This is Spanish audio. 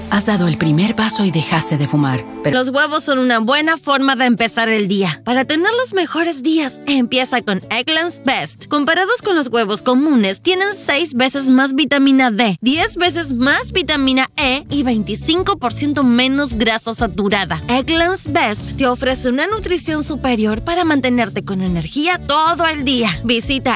Has dado el primer paso y dejaste de fumar, pero Los huevos son una buena forma de empezar el día. Para tener los mejores días, empieza con Eggland's Best. Comparados con los huevos comunes, tienen 6 veces más vitamina D, 10 veces más vitamina E y 25% menos grasa saturada. Eggland's Best te ofrece una nutrición superior para mantenerte con energía todo el día. Visita